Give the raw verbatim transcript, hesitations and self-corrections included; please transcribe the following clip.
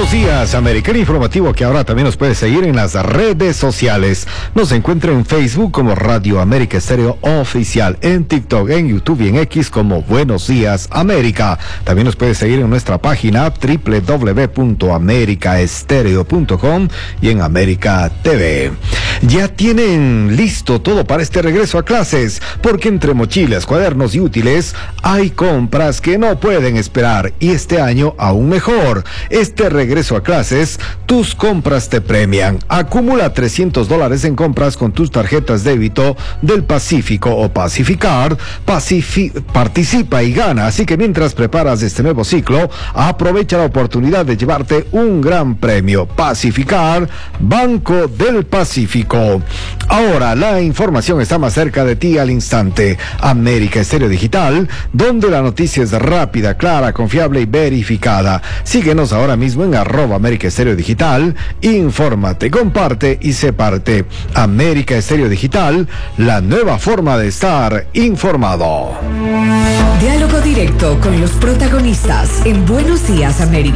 Buenos días, América, el informativo que ahora también nos puede seguir en las redes sociales. Nos encuentra en Facebook como Radio América Estéreo Oficial, en TikTok, en YouTube y en X como Buenos Días América. También nos puede seguir en nuestra página doble u doble u doble u punto america estéreo punto com y en América T V. Ya tienen listo todo para este regreso a clases, porque entre mochilas, cuadernos y útiles hay compras que no pueden esperar, y este año aún mejor. Este regreso a clases, tus compras te premian. Acumula trescientos dólares en compras con tus tarjetas débito del Pacífico o Pacificar. Pacifi- participa y gana. Así que mientras preparas este nuevo ciclo, aprovecha la oportunidad de llevarte un gran premio. Pacificar, Banco del Pacífico. Ahora la información está más cerca de ti al instante. América Estéreo Digital, donde la noticia es rápida, clara, confiable y verificada. Síguenos ahora mismo en arroba América Estéreo Digital. Infórmate, comparte y sé parte. América Estéreo Digital, la nueva forma de estar informado. Diálogo directo con los protagonistas en Buenos Días América.